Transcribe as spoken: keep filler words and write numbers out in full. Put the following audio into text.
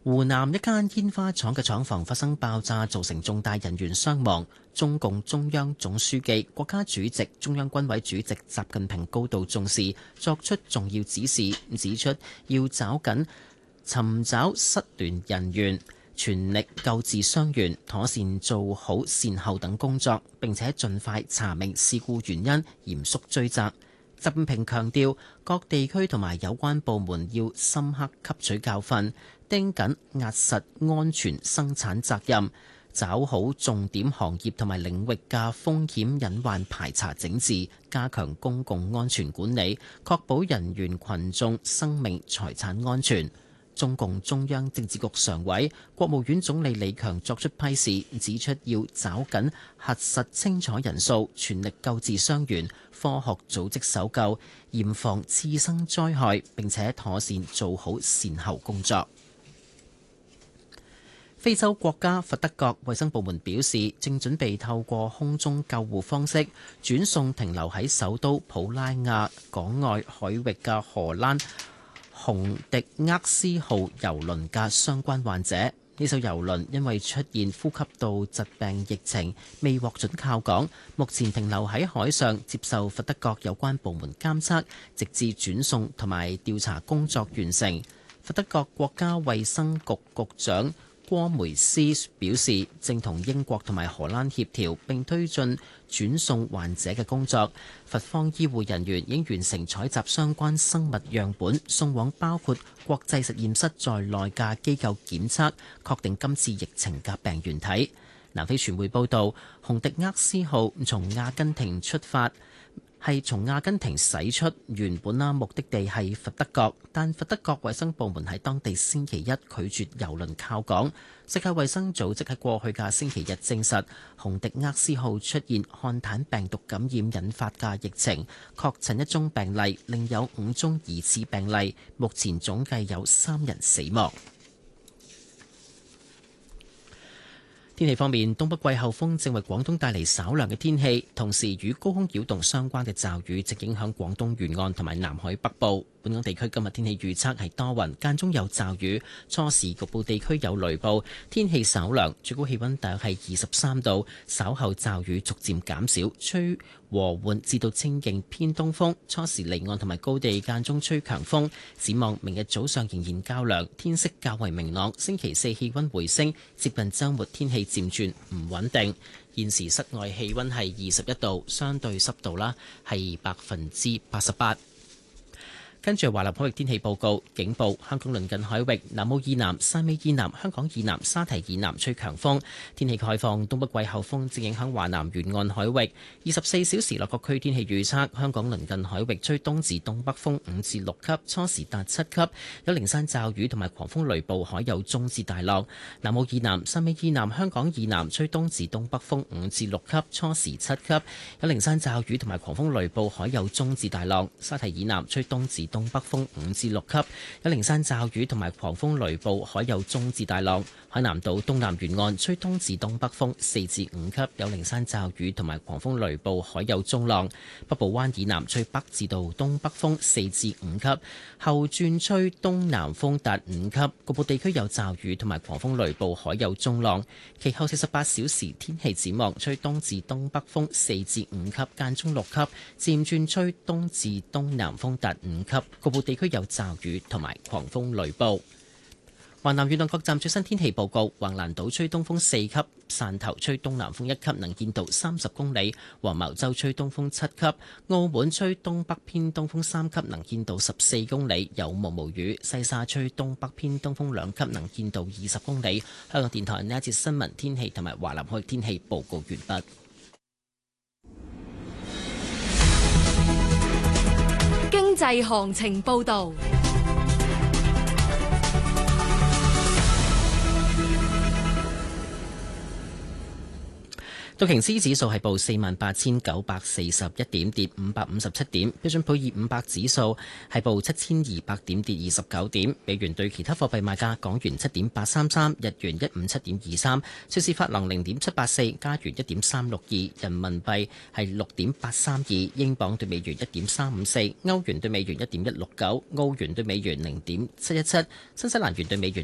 湖南一間煙花廠嘅廠房發生爆炸，造成重大人員傷亡。中共中央總書記、國家主席、中央軍委主席習近平高度重視，作出重要指示，指出要抓緊尋找失聯人員，全力救治傷員，妥善做好善後等工作，並且盡快查明事故原因，嚴肅追責。習近平強調，各地區同埋有關部門要深刻吸取教訓，盯緊壓實安全生產責任，抓好重點行業同埋領域嘅風險隱患排查整治，加強公共安全管理，確保人員群眾生命財產安全。中共中央政治局常委、國務院總理李強作出批示，指出要抓緊核實清楚人數，全力救治傷員，科學組織搜救，嚴防次生災害，並且妥善做好善後工作。非洲國家佛得角衛生部門表示，正準備透過空中救護方式轉送停留喺首都普拉亞港外海域嘅荷蘭洪迪厄斯號郵輪嘅相關患者。呢艘郵輪因為出現呼吸道疾病疫情，未獲准靠港，目前停留喺海上接受佛得角有關部門監測，直至轉送同埋調查工作完成。佛得角國家衛生局局長郭梅斯表示，正同英國同埋荷蘭協調，並推進轉送患者嘅工作。佛方醫護人員已經完成採集相關生物樣本，送往包括國際實驗室在內嘅機構檢測，確定今次疫情嘅病原體。南非傳媒報道，洪迪厄斯號從阿根廷出發，係從阿根廷駛出，原本啦目的地係佛得角，但佛得角衛生部門喺當地星期一拒絕郵輪靠港。世界衛生組織喺過去嘅星期日證實，洪迪厄斯號出現漢坦病毒感染引發嘅疫情，確診一宗病例，另有五宗疑似病例，目前總計有三人死亡。天氣方面，東北季候風正為廣東帶嚟稍涼嘅天氣，同時與高空擾動相關嘅驟雨正影響廣東沿岸同埋南海北部。本港地區今日天氣預測係多雲，間中有驟雨，初時局部地區有雷暴，天氣稍涼，最高氣溫大約係二十三度。稍後驟雨逐漸減少，吹和緩至到清勁偏東風，初時離岸同埋高地間中吹強風。展望明日早上仍然較涼，天色較為明朗。星期四氣溫回升，接近週末天氣漸轉唔穩定。現時室外氣溫係二十一度，相對濕度啦係百分之八十八。跟住華南海域天氣報告，警報：香港鄰近海域南澳以南、汕尾以南、香港以南、沙堤以南吹強風。天氣概況：東北季候風正影響華南沿岸海域。二十四小時內各區天氣預測：香港鄰近海域吹東至東北風五至六級，初時達七級，有零散驟雨同埋狂風雷暴，海有中至大浪。南澳以南、汕尾以南、香港以南吹東至東北風五至六級，初時七級，有零散驟雨同埋狂風雷暴，海有中至大浪。沙堤以南吹東至東北風五至六級，有零散驟雨同埋狂風雷暴，海有中至大浪。海南島東南沿岸吹東至東北風四至五級，有零散驟雨同埋狂風雷暴，海有中浪。北部灣以南吹北至到東北風四至五級，後轉吹東南風達五級，局部地區有驟雨同埋狂風雷暴，海有中浪。其後四十八小時天氣展望，吹東至東北風四至五級，間中六級，漸轉吹東至東南風達五級，局部地區有驟雨同埋狂風雷暴。華南沿岸各站最新天氣報告：橫瀾島吹東風四級，汕頭吹東南風一級，能見度三十公里；黃茅洲吹東風七級，澳門吹東北偏東風三級，能見度十四公里，有毛毛雨；西沙吹東北偏東風兩級，能見度二十公里。香港電台呢一節新聞天氣同埋華南海天氣報告完畢。 經濟行情報導。 道瓊斯指數係報四萬八千九百四十一點，跌五百五十七點。標準普爾五百指數係報七千二百點，跌二十九點。美元對其他貨幣賣價：港元七點八三三，日元一五七點二三，瑞士法郎零點七八四，加元一點三六二，人民幣係六點八三二，英鎊對美元一點三五四，歐元對美元一點一六九，澳元對美元零點七一七，新西蘭元對美元